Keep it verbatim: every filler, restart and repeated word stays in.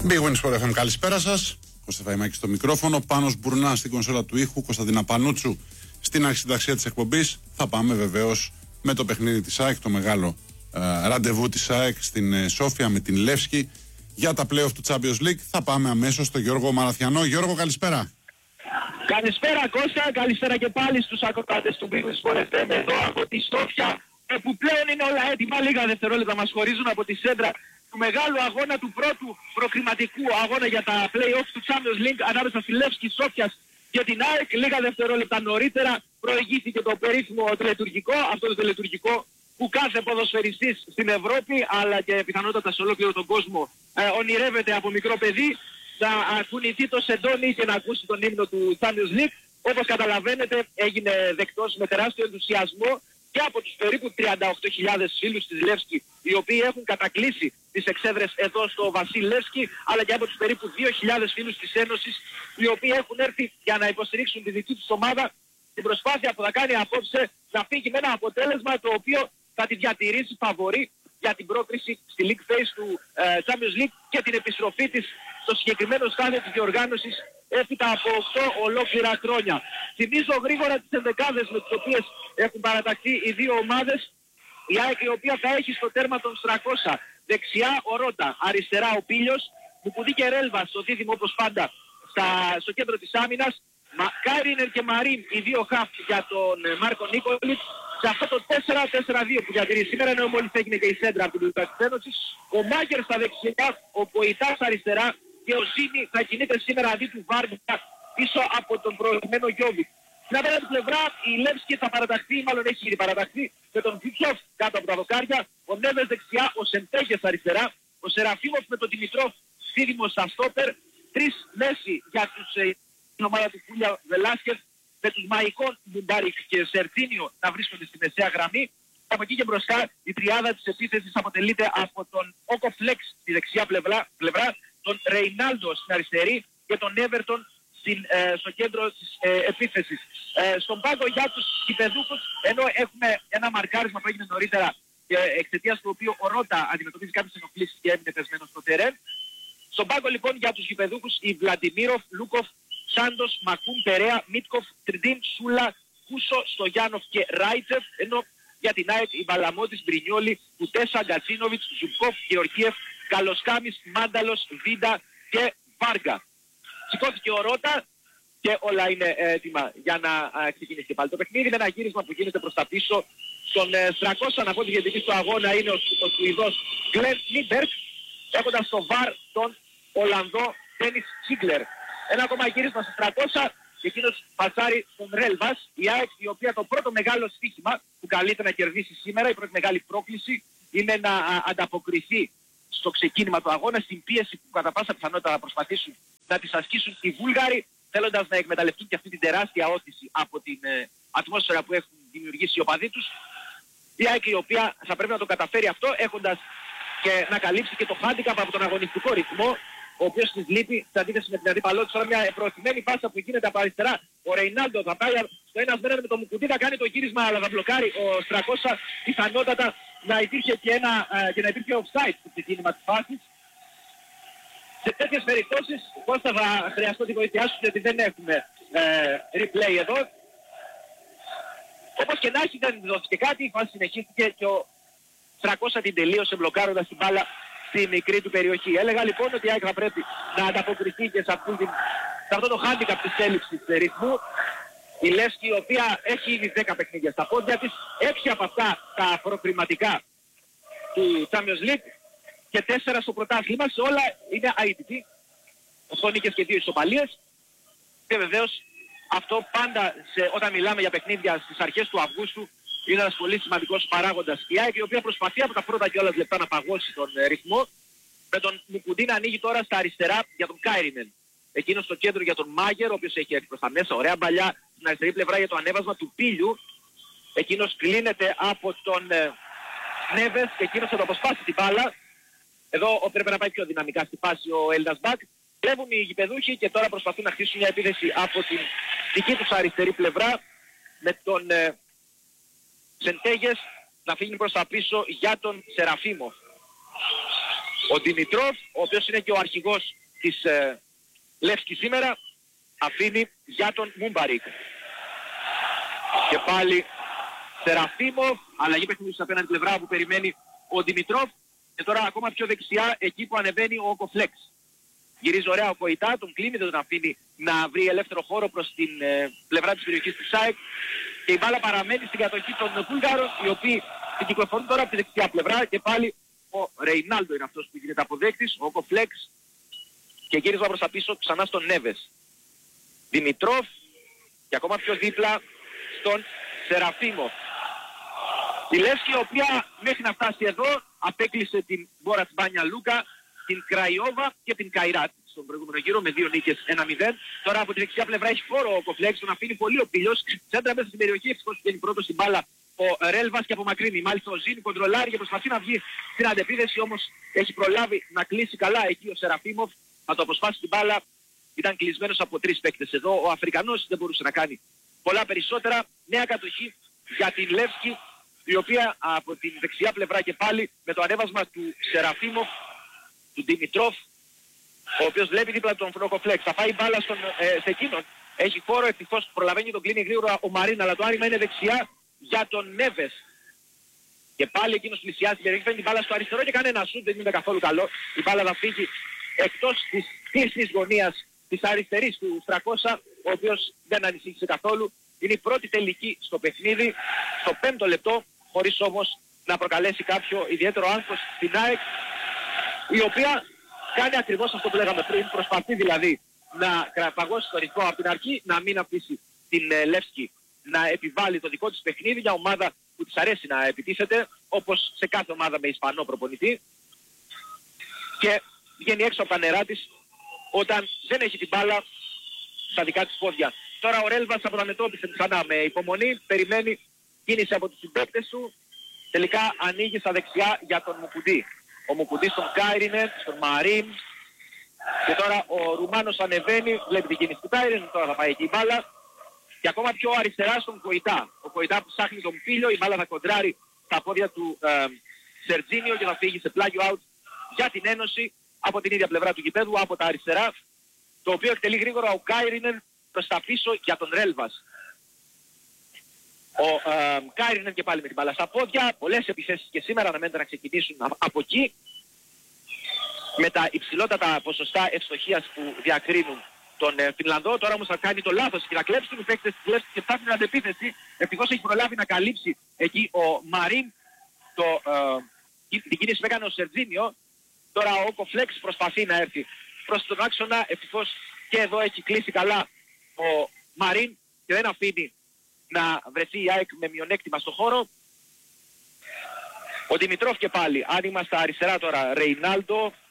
Big Win Sport εφ εμ, καλησπέρα σας. Κώστα Φαϊμάκη στο μικρόφωνο, Πάνος Μπουρνά στην κονσόλα του ήχου, Κωνσταντίνα Πανούτσου στην αρχισυνταξία της εκπομπής. Θα πάμε βεβαίως με το παιχνίδι της ΑΕΚ, το μεγάλο ε, ραντεβού της ΑΕΚ στην ε, Σόφια με την Λεύσκη για τα play-off του Champions League. Θα πάμε αμέσως στο Γιώργο Μαραθιανό. Γιώργο, καλησπέρα. Καλησπέρα Κώστα, καλησπέρα και πάλι στους ακροατές του Big Win Sport εφ εμ εδώ από τη Σόφια, όπου πλέον είναι όλα έτοιμα. Λίγα δευτερόλεπτα μας χωρίζουν από τη σέντρα του μεγάλου αγώνα, του πρώτου προκριματικού αγώνα για τα play-off του Champions League ανάμεσα στη Λεύσκη Σόφιας και την ΑΕΚ. Λίγα δευτερόλεπτα νωρίτερα προηγήθηκε το περίφημο τελετουργικό, αυτό το τελετουργικό που κάθε ποδοσφαιριστής στην Ευρώπη αλλά και πιθανότατα σε ολόκληρο τον κόσμο ε, ονειρεύεται από μικρό παιδί να κουνηθεί το σεντόνι και να ακούσει τον ύμνο του Champions League. Όπως καταλαβαίνετε έγινε δεκτός με τεράστιο ενθουσιασμό και από τους περίπου τριάντα οκτώ χιλιάδες φίλους της Λεύσκη, οι οποίοι έχουν κατακλείσει τις εξέδρες εδώ στο Βασίλ Λεύσκη, αλλά και από τους περίπου δύο χιλιάδες φίλους της Ένωσης, οι οποίοι έχουν έρθει για να υποστηρίξουν τη δική τους ομάδα, την προσπάθεια που θα κάνει απόψε να φύγει με ένα αποτέλεσμα το οποίο θα τη διατηρήσει φαβορί για την πρόκριση στη League Phase του ε, Champions League και την επιστροφή της στο συγκεκριμένο στάδιο της διοργάνωσης έπειτα από οκτώ ολόκληρα χρόνια. Θυμίζω γρήγορα τις ενδεκάδες με τις οποίες έχουν παραταχθεί οι δύο ομάδες. Η ΑΕΚ, η οποία θα έχει στο τέρμα των τριακόσια. Δεξιά ο Ρώτα, αριστερά ο Πίλιος, Μουκουδί και Ρέλβα στο δίδυμο όπως πάντα στα, στο κέντρο της άμυνας. Κάιρινερ και Μαρίν, οι δύο χαφ για τον Μάρκο Νίκολιτς. Σε αυτό το τέσσερα τέσσερα δύο που διατηρεί σήμερα, ενώ μόλις έγινε και η σέντρα από την Λουκάς της Ένωσης. Ο Μάγκερ στα δεξιά, ο Ποητάς αριστερά και ο Ζήνη θα κινείται σήμερα αντί του Βάρντα πίσω από τον προηγουμένο Γιώβιτ. Στην απέναντι πλευρά η Λεύσκη θα παραταχθεί, μάλλον έχει ήδη παραταχθεί, με τον Βίτσοφ κάτω από τα δοκάρια, ο Νέβες δεξιά, ο Σεντέγες αριστερά, ο Σεραφίμοφ με τον Δημητρόφ δίδυμο στα στόπερ, τρεις μέση για τους, ε, την ομάδα του Φούλια Βελάσκεφ, με τους Μαϊκόν, Μουντάρικ και Σερτίνιο να βρίσκονται στη μεσαία γραμμή. Από εκεί και μπροστά η τριάδα της επίθεσης αποτελείται από τον Όκο Φλεξ στη δεξιά πλευρά, πλευρά τον Ρεϊνάλντο στην αριστερή και τον Έβερτον στην, ε, στο κέντρο της ε, επίθεσης. Ε, στον πάγκο για τους γηπεδούχους, ενώ έχουμε ένα μαρκάρισμα που έγινε νωρίτερα και εξαιτίας του οποίου ο Ρώτα αντιμετωπίζει κάποιες ενοχλήσεις και έμεινε πεσμένος στο τερέν. Στον πάγκο λοιπόν για τους γηπεδούχους οι Βλαντιμίροφ, Λούκοφ, Σάντος, Μακούν, Περέα, Μίτκοφ, Τριντίν, Σούλα, Κούσο, Στογιάνοφ και Ράιτσεφ, ενώ για την ΑΕΚ η Μπαλαμότης, Μπρινιόλη, Κουτέσα, Γκατσίνοβιτς, Ζουμπκόφ, Γεωργίεφ, Καλοσκάμις, Μάνταλος, Βίντα και Βάργα. Σηκώθηκε ο Ρώτα και όλα είναι έτοιμα για να α, ξεκινήσει και πάλι το παιχνίδι. Με ένα γύρισμα που γίνεται προς τα πίσω. Στον ε, τριακόσια να πω ότι διαιτητής του αγώνα είναι ο, ο Σουηδός Γκλεν Νίμπερκ, έχοντας στο βαρ τον Ολλανδό Ντένις Τσίγκλερ. Ένα ακόμα γύρισμα στους τριακόσια και εκείνος πασάρει στον Ρέλβας, η ΑΕΚ, η οποία το πρώτο μεγάλο στοίχημα που καλείται να κερδίσει σήμερα, η πρώτη μεγάλη πρόκληση είναι να α, ανταποκριθεί στο ξεκίνημα του αγώνα, στην πίεση που κατά πάσα πιθανότητα θα προσπαθήσουν να τις ασκήσουν οι Βούλγαροι, θέλοντας να εκμεταλλευτούν και αυτή την τεράστια όθηση από την ε, ατμόσφαιρα που έχουν δημιουργήσει οι οπαδοί τους. Η ΑΕΚ, η οποία θα πρέπει να το καταφέρει αυτό, έχοντας και να καλύψει και το handicap από τον αγωνιστικό ρυθμό, ο οποίος της λείπει σε αντίθεση με την αντίπαλό της. Μια προωθημένη πάσα που γίνεται από αριστερά. Ο Ρεϊνάλντο θα πάει στο ένας μέρα με το Μουκουντί, θα κάνει το γύρισμα, αλλά θα μπλοκάρει ο Στρακόσα. Πιθανότατα να υπήρχε και, ένα, και να υπήρχε offside στο ξεκίνημα της φάσης. Σε τέτοιες περιπτώσεις, Κώστα, θα χρειαστώ τη βοήθειά σου, γιατί δεν έχουμε ε, replay εδώ. Όπως και να έχει, δεν δόθηκε κάτι, η φάση συνεχίστηκε και ο Στρακόσα την τελείωσε μπλοκάροντας την μπάλα στη μικρή του περιοχή. Έλεγα λοιπόν ότι η ΑΕΚ θα πρέπει να ανταποκριθεί και σε, αυτή την, σε αυτό το handicap της έλλειψης ρυθμού. Η Λεύσκη, η οποία έχει ήδη δέκα παιχνίδια στα πόδια της, έξι από αυτά τα προκριματικά του Champions League και τέσσερα στο πρωτάθλημα, σε όλα είναι άι τι τι, οκτώ νίκες και δύο ισοπαλίες. Και βεβαίως αυτό πάντα σε, όταν μιλάμε για παιχνίδια στις αρχές του Αυγούστου είναι ένας πολύ σημαντικός παράγοντας. Η ΑΕΚ, η οποία προσπαθεί από τα πρώτα κιόλας λεπτά να παγώσει τον ε, ρυθμό, με τον Μουκουντί να ανοίγει τώρα στα αριστερά για τον Κάιρινεν. Εκείνος στο κέντρο για τον Μάγερ, ο οποίος έχει έρθει προς τα μέσα, ωραία μπαλιά στην αριστερή πλευρά για το ανέβασμα του Πίλιου. Εκείνος κλείνεται από τον ε, Νέβες και εκείνος θα το αποσπάσει την μπάλα. Εδώ πρέπει να πάει πιο δυναμικά στη φάση ο Έλληνας Μπακ. Βλέπουν οι γηπεδούχοι και τώρα προσπαθούν να χτίσουν μια επίθεση από την δική τους αριστερή πλευρά με τον ε, Σεντέγες να φύγει προς τα πίσω για τον Σεραφίμο. Ο Δημητρόφ, ο οποίος είναι και ο αρχηγός της ε, Λεύσκη σήμερα, αφήνει για τον Μούμπαρικ. Και πάλι Σεραφίμοφ, αλλαγή παιχνίδι στην απέναντι πλευρά που περιμένει ο Δημητρόφ. Και τώρα ακόμα πιο δεξιά, εκεί που ανεβαίνει ο Οκοφλέξ. Γυρίζει ωραία ο Κοϊτά, τον κλείνει, δεν τον αφήνει να βρει ελεύθερο χώρο προς την ε, πλευρά της περιοχής της ΣΑΕΚ. Και η μπάλα παραμένει στην κατοχή των Βούλγαρων, οι οποίοι την κυκλοφορούν τώρα από τη δεξιά πλευρά. Και πάλι ο Ρεϊνάλντο είναι αυτός που γίνεται αποδέκτης, ο Οκοφλέξ. Και γύρισμα προς τα πίσω ξανά στον Νέβες. Δημητρόφ και ακόμα πιο δίπλα στον Σεραφίμοφ. Η Λεύσκη, η οποία μέχρι να φτάσει εδώ απέκλεισε την Μπόρατς Μπάνια Λούκα, την Κραϊόβα και την Καϊράτ στον προηγούμενο γύρο με δύο νίκες ένα μηδέν. Τώρα από τη δεξιά πλευρά έχει φόρο ο Κοφλέξ, τον αφήνει πολύ ο Πίλιος. Τσέντρα μέσα στην περιοχή, ευτυχώς βγαίνει πρώτος στην μπάλα ο Ρέλβας και απομακρύνει. Μάλιστα ο Ζήν κοντρολάρει και προσπαθεί να βγει στην αντεπίδεση, όμως έχει προλάβει να κλείσει καλά εκεί ο Σεραφίμοφ, να το αποσπάσει την μπάλα. Ήταν κλεισμένος από τρεις παίκτες εδώ. Ο Αφρικανός δεν μπορούσε να κάνει πολλά περισσότερα. Νέα κατοχή για την Λεύσκη, η οποία από την δεξιά πλευρά και πάλι με το ανέβασμα του Σεραφίμοφ, του Δημητρόφ, ο οποίος βλέπει δίπλα τον Φρόκοφλεξ. Θα πάει μπάλα στον, ε, σε εκείνον. Έχει χώρο, ευτυχώς προλαβαίνει τον κλείνει γρήγορα ο Μαρίν, αλλά το άνοιγμα είναι δεξιά για τον Νέβες. Και πάλι εκείνος πλησιάζει την περιοχή, φέρνει την μπάλα στο αριστερό και κάνει ένα σουτ, δεν είναι καθόλου καλό. Η μπάλα θα φύγει εκτός της κλειστής γωνίας της αριστερής του Στρακώσα, ο οποίος δεν ανησύχησε καθόλου. Είναι η πρώτη τελική στο παιχνίδι, στο πέμπτο λεπτό, χωρίς όμως να προκαλέσει κάποιο ιδιαίτερο άγχος στην ΑΕΚ, η οποία κάνει ακριβώς αυτό που λέγαμε πριν, προσπαθεί δηλαδή να παγώσει το ρυθμό από την αρχή, να μην αφήσει την ε, Λεύσκη να επιβάλλει το δικό της παιχνίδι, για ομάδα που της αρέσει να επιτίθεται, όπως σε κάθε ομάδα με Ισπανό προπονητή, και βγαίνει έξω από τα νερά της όταν δεν έχει την μπάλα στα δικά της πόδια. Τώρα ο Ρέλβας αποδαμετώπισε ξανά με υπομονή, περιμένει κίνηση από τους συμπαίκτες του, τελικά ανοίγει στα δεξιά για τον Μουκουντή. Ο Μουκουντή στον Κάιρινεν, στον Μαρίν, και τώρα ο Ρουμάνος ανεβαίνει, βλέπει την κίνηση του Κάιρινεν, τώρα θα πάει εκεί η μπάλα, και ακόμα πιο αριστερά στον Κοϊτά. Ο Κοϊτά που ψάχνει τον Πίλιο, η μπάλα θα κοντράρει στα πόδια του ε, Σερτζίνιο και θα φύγει σε πλάγιο out για την Ένωση από την ίδια πλευρά του γηπέδου, από τα αριστερά, το οποίο εκτελεί γρήγορα ο Κάιρινεν προς τα πίσω για τον Ρέλβας. Ο ε, Κάιρινεν και πάλι με την μπάλα στα πόδια, πολλές επιθέσεις και σήμερα αναμένεται να ξεκινήσουν από εκεί, με τα υψηλότατα ποσοστά ευστοχίας που διακρίνουν τον ε, Φινλανδό. Τώρα όμως θα κάνει το λάθος και θα κλέψει τους παίκτες της Λεύσκης και φτάσει την αντεπίθεση. Ευτυχώς έχει προλάβει να καλύψει εκεί ο Μαρίν το, ε, την κίνηση που έκανε ο Σερτζίνιο. Τώρα ο Οκοφλέξ προσπαθεί να έρθει προς τον άξονα. Ευτυχώς και εδώ έχει κλείσει καλά ο Μαρίν και δεν αφήνει να βρεθεί η ΑΕΚ με μειονέκτημα στο χώρο. Ο Δημητρόφ και πάλι άνοιγμα στα αριστερά τώρα, Ρεϊνάλντο,